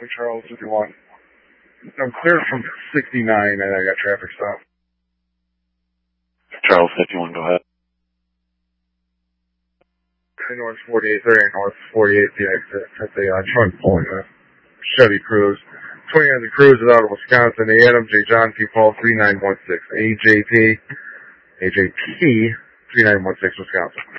Charles 51. I'm clear from 69 and I got traffic stop. Charles 51, go ahead. North 48, 38 North 48, the exit at the trunk point of Chevy Cruise. 20 on the Cruise is out of Wisconsin. The Adam J. John P. Paul 3916. AJP 3916, Wisconsin.